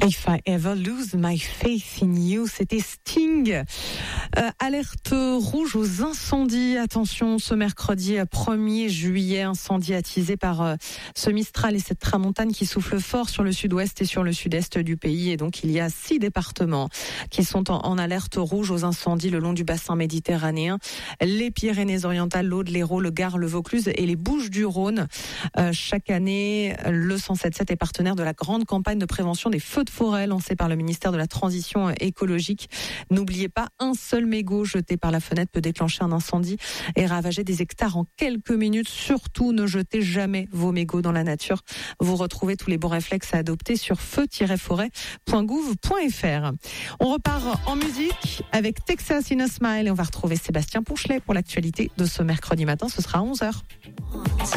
If I ever lose my faith in you, c'était Sting. Alerte rouge aux incendies. Attention, ce mercredi 1er juillet, incendie attisé par ce Mistral et cette tramontane qui souffle fort sur le sud-ouest et sur le sud-est du pays. Et donc, il y a 6 départements qui sont en alerte rouge aux incendies le long du bassin méditerranéen. Les Pyrénées-Orientales, l'Aude, l'Hérault, le Gard, le Vaucluse et les Bouches-du-Rhône. Chaque année, le 177 est partenaire de la grande campagne de prévention des feux de forêt lancée par le ministère de la Transition écologique. N'oubliez pas, un seul mégot jeté par la fenêtre peut déclencher un incendie et ravager des hectares en quelques minutes. Surtout, ne jetez jamais vos mégots dans la nature. Vous retrouvez tous les bons réflexes à adopter sur feu-forêt.gouv.fr. On repart en musique avec Texas in a Smile et on va retrouver Sébastien Ponchelet pour l'actualité de ce mercredi matin. Ce sera à 11h.